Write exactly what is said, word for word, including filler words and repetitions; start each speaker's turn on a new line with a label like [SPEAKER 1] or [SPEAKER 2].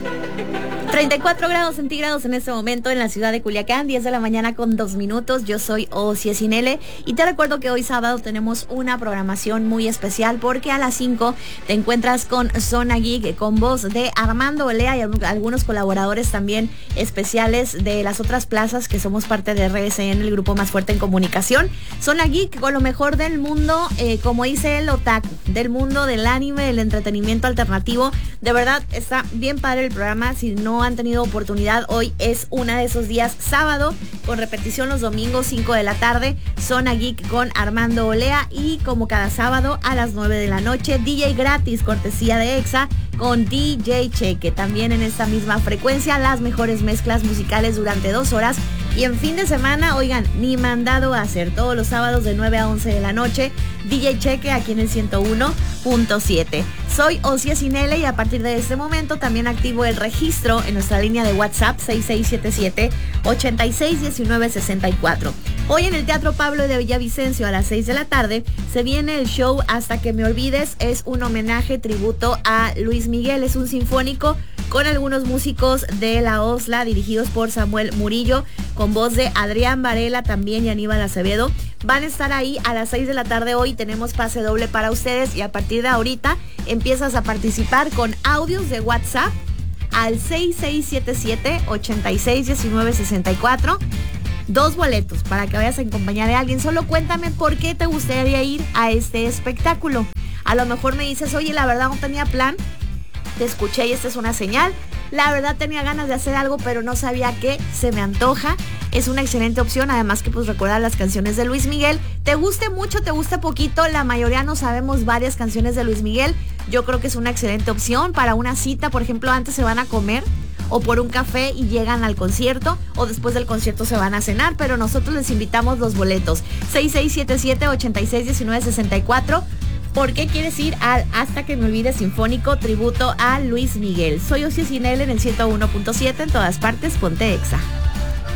[SPEAKER 1] treinta y cuatro grados centígrados en este momento en la ciudad de Culiacán, diez de la mañana con dos minutos. Yo soy Osia Sinele y te recuerdo que hoy sábado tenemos una programación muy especial porque a las cinco te encuentras con Zona Geek con voz de Armando Olea y algunos colaboradores también especiales de las otras plazas que somos parte de R S N, el grupo más fuerte en comunicación. Zona Geek con lo mejor del mundo, eh, como dice el otaku, del mundo del anime, del entretenimiento alternativo. De verdad está bien padre el programa. Si no han tenido oportunidad, hoy es uno de esos días, sábado, con repetición los domingos cinco de la tarde, Zona Geek con Armando Olea, y como cada sábado a las nueve de la noche, D J gratis, cortesía de Exa, con D J Cheque. También en esta misma frecuencia, las mejores mezclas musicales durante dos horas. Y en fin de semana, oigan, ni mandado a hacer, todos los sábados de nueve a once de la noche, D J Cheque aquí en el ciento uno punto siete. Soy Osia Sinele y a partir de este momento también activo el registro en nuestra línea de WhatsApp seis seis siete siete, ocho seis uno nueve seis cuatro. Hoy en el Teatro Pablo de Villavicencio a las seis de la tarde se viene el show Hasta que me olvides. Es un homenaje, tributo a Luis Miguel. Es un sinfónico con algunos músicos de la OSLA dirigidos por Samuel Murillo, con voz de Adrián Varela también y Aníbal Acevedo. Van a estar ahí a las seis de la tarde hoy. Tenemos pase doble para ustedes y a partir de ahorita empiezas a participar con audios de WhatsApp al seis seis siete siete, ocho seis uno nueve seis cuatro. Dos boletos para que vayas en compañía de alguien. Solo cuéntame por qué te gustaría ir a este espectáculo. A lo mejor me dices, oye, la verdad no tenía plan, te escuché y esta es una señal. La verdad tenía ganas de hacer algo, pero no sabía qué, se me antoja. Es una excelente opción, además que pues recuerda las canciones de Luis Miguel. Te guste mucho, te guste poquito, la mayoría no sabemos varias canciones de Luis Miguel. Yo creo que es una excelente opción para una cita, por ejemplo, antes se van a comer o por un café y llegan al concierto, o después del concierto se van a cenar, pero nosotros les invitamos los boletos. seis seis siete siete, ocho seis uno nueve seis cuatro. ¿Por qué quieres ir al Hasta que me olvides sinfónico tributo a Luis Miguel? Soy Osia Sinele en el ciento uno punto siete, en todas partes, ponte Exa.